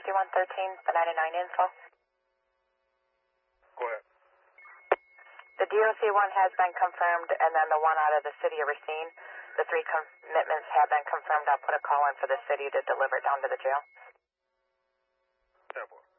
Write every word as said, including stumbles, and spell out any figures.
fifty-one thirteen, the ninety-nine info. Go ahead. The D O C one has been confirmed, and then the one out of the city of Racine, the three commitments have been confirmed. I'll put a call in for the city to deliver it down to the jail. ten four.